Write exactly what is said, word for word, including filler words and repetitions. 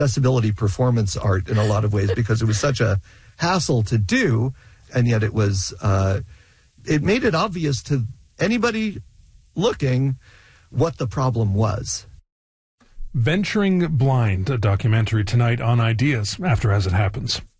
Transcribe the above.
accessibility performance art in a lot of ways because it was such a hassle to do, and yet it was uh, it made it obvious to anybody looking what the problem was. Venturing Blind, a documentary tonight on Ideas after As It Happens.